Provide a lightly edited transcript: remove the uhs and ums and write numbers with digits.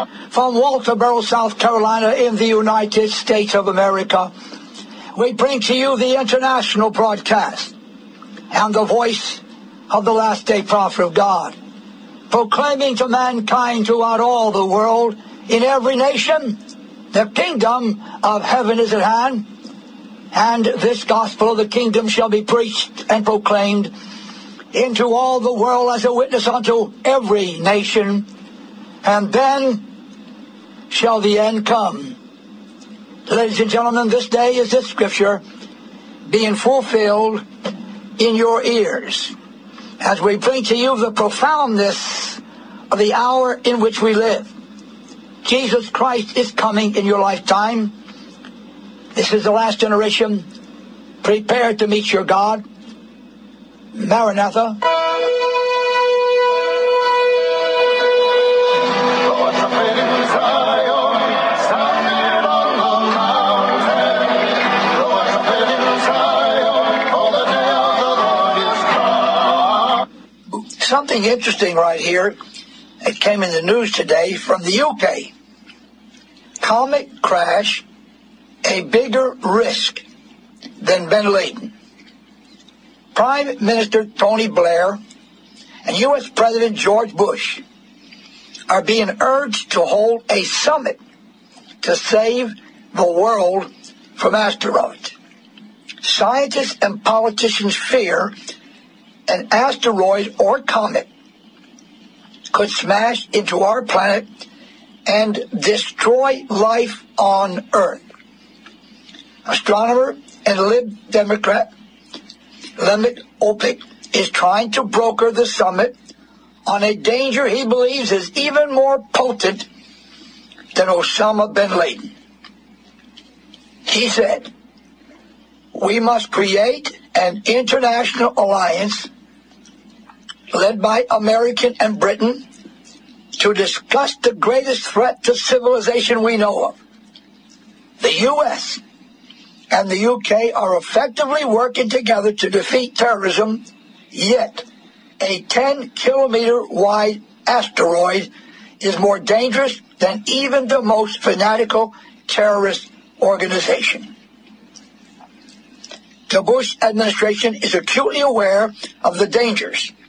From Walterboro, South Carolina, in the United States of America, we bring to you the international broadcast and the voice of the last day prophet of God, proclaiming to mankind throughout all the world, in every nation, the kingdom of heaven is at hand, and this gospel of the kingdom shall be preached and proclaimed into all the world as a witness unto every nation, and then shall the end come. Ladies and gentlemen, this day is this scripture being fulfilled in your ears as we bring to you the profoundness of the hour in which we live. Jesus Christ is coming in your lifetime. This is the last generation. Prepare to meet your God. Maranatha. Something interesting right here. It came in the news today from the UK. Comet crash, a bigger risk than bin Laden. Prime Minister Tony Blair and U.S. President George Bush are being urged to hold a summit to save the world from asteroids. Scientists and politicians fear an asteroid or comet could smash into our planet and destroy life on Earth. Astronomer and Lib Democrat Lemit Opik is trying to broker the summit on a danger he believes is even more potent than Osama bin Laden. He said, "We must create an international alliance led by America and Britain to discuss the greatest threat to civilization we know of. The U.S. and the UK are effectively working together to defeat terrorism, yet a 10-kilometer wide asteroid is more dangerous than even the most fanatical terrorist organization." The Bush administration is acutely aware of the dangers